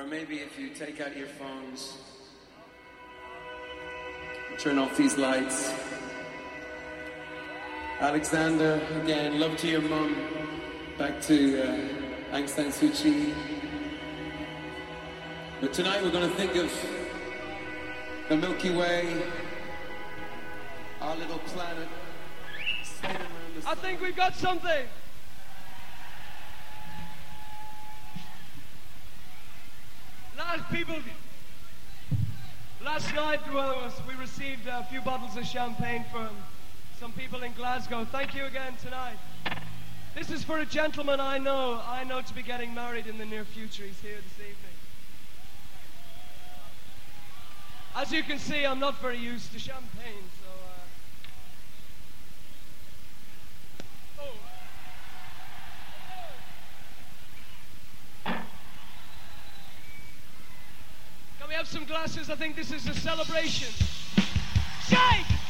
Or maybe if you take out your phones, turn off these lights. Alexander, again, love to your mum. Back to Aung San Suu Kyi. But tonight we're going to think of the Milky Way, our little planet, spinning around the sun. I think we've got something. Last night we received a few bottles of champagne from some people in Glasgow. Thank you again tonight. This is for a gentleman I know to be getting married in the near future. He's here this evening. As you can see, I'm not very used to champagne, so... Can we have some glasses? I think this is a celebration. Shake!